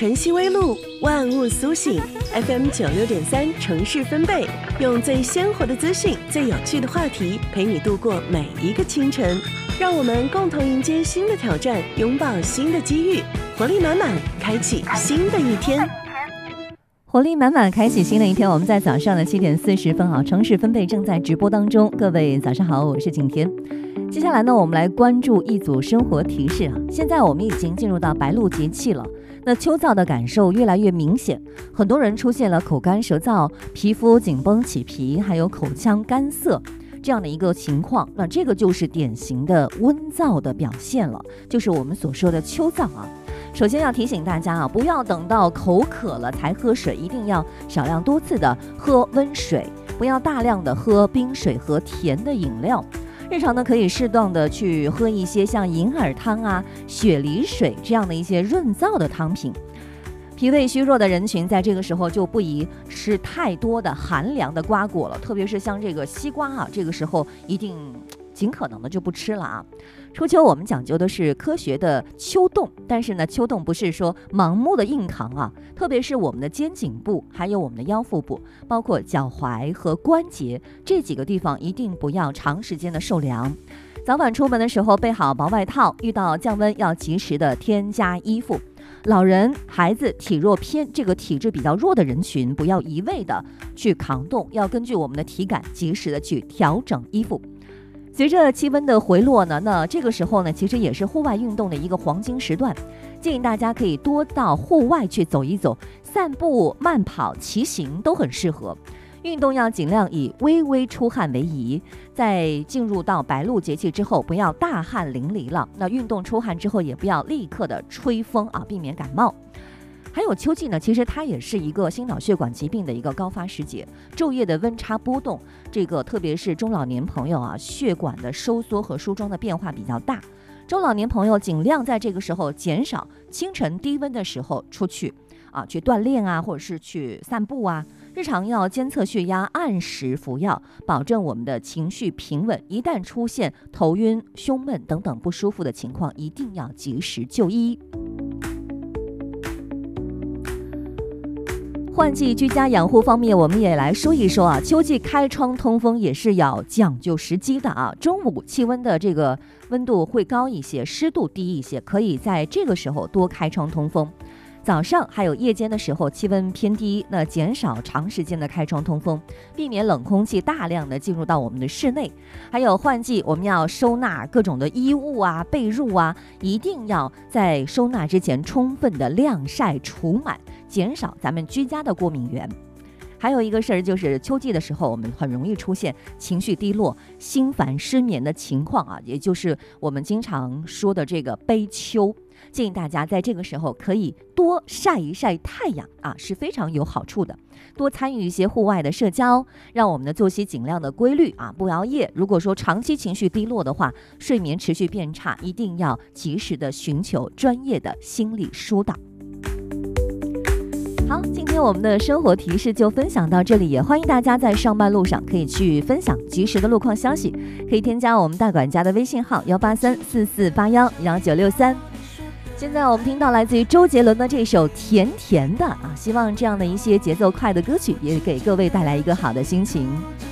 晨曦微露，万物苏醒。FM 96.3城市分贝，用最鲜活的资讯、最有趣的话题，陪你度过每一个清晨。让我们共同迎接新的挑战，拥抱新的机遇，活力满满，开启新的一天。 活力满满，开启新的一天。我们在早上的7点40分啊，城市分贝正在直播当中。各位早上好，我是景天。接下来呢，我们来关注一组生活提示啊。现在我们已经进入到白露节气了，那秋燥的感受越来越明显，很多人出现了口干舌燥、皮肤紧绷起皮，还有口腔干涩这样的一个情况。那这个就是典型的温燥的表现了，就是我们所说的秋燥啊。首先要提醒大家啊，不要等到口渴了才喝水，一定要少量多次的喝温水，不要大量的喝冰水和甜的饮料。日常呢，可以适当的去喝一些像银耳汤啊、雪梨水这样的一些润燥的汤品。脾胃虚弱的人群在这个时候就不宜吃太多的寒凉的瓜果了，特别是像这个西瓜啊，这个时候一定尽可能的就不吃了啊。初秋我们讲究的是科学的秋冻，但是呢，秋冻不是说盲目的硬扛啊，特别是我们的肩颈部，还有我们的腰腹部，包括脚踝和关节这几个地方，一定不要长时间的受凉。早晚出门的时候备好薄外套，遇到降温要及时的添加衣服。老人、孩子、体质比较弱的人群，不要一味的去扛冻，要根据我们的体感及时的去调整衣服。随着气温的回落呢，那这个时候呢，其实也是户外运动的一个黄金时段，建议大家可以多到户外去走一走，散步、慢跑、骑行都很适合。运动要尽量以微微出汗为宜，在进入到白露节气之后，不要大汗淋漓了。那运动出汗之后，也不要立刻的吹风啊，避免感冒。还有秋季呢，其实它也是一个心脑血管疾病的一个高发时节，昼夜的温差波动，这个特别是中老年朋友啊，血管的收缩和舒张的变化比较大。中老年朋友尽量在这个时候减少清晨低温的时候出去啊，去锻炼啊，或者是去散步啊。日常要监测血压，按时服药，保证我们的情绪平稳。一旦出现头晕、胸闷等等不舒服的情况，一定要及时就医。换季居家养护方面，我们也来说一说啊。秋季开窗通风也是要讲究时机的啊。中午气温的这个温度会高一些，湿度低一些，可以在这个时候多开窗通风。早上还有夜间的时候气温偏低，那减少长时间的开窗通风，避免冷空气大量的进入到我们的室内。还有换季我们要收纳各种的衣物啊、被褥啊，一定要在收纳之前充分的晾晒除螨，减少咱们居家的过敏源。还有一个事儿就是秋季的时候，我们很容易出现情绪低落、心烦失眠的情况啊，也就是我们经常说的这个悲秋。建议大家在这个时候可以多晒一晒太阳啊，是非常有好处的。多参与一些户外的社交，让我们的作息尽量的规律啊，不熬夜。如果说长期情绪低落的话，睡眠持续变差，一定要及时的寻求专业的心理疏导。好，今天我们的生活提示就分享到这里，也欢迎大家在上班路上可以去分享及时的路况消息，可以添加我们大管家的微信号18344811963。现在我们听到来自于周杰伦的这首甜甜的啊，希望这样的一些节奏快的歌曲也给各位带来一个好的心情。